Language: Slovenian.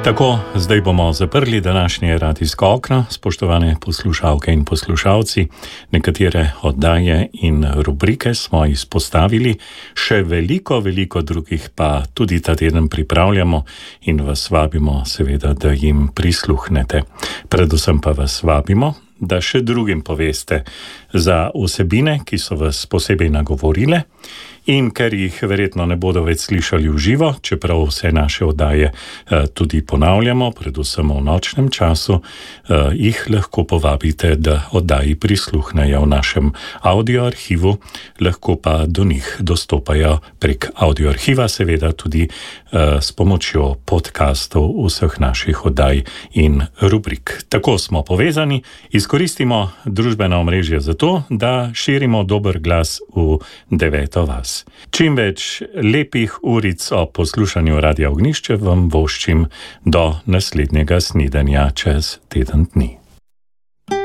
Tako, zdaj bomo zaprli današnje radijsko okno, spoštovane poslušalke in poslušalci. Nekatere oddaje in rubrike smo izpostavili, še veliko drugih pa tudi ta teden pripravljamo in vas vabimo seveda, da jim prisluhnete. Predvsem pa vas vabimo, da še drugim poveste za vsebine, ki so vas posebej nagovorile, in ker jih verjetno ne bodo več slišali v živo, čeprav vse naše oddaje tudi ponavljamo, predvsem v nočnem času, jih lahko povabite, da oddaji prisluhnejo v našem audioarhivu, lahko pa do njih dostopajo prek audioarhiva, seveda tudi s pomočjo podcastov vseh naših oddaj in rubrik. Tako smo povezani, izkoristimo družbena omrežja za to, da širimo dober glas v deveto vas. Čim več lepih uric o poslušanju Radia Ognjišče vam voščim do naslednjega snidenja čez teden dni.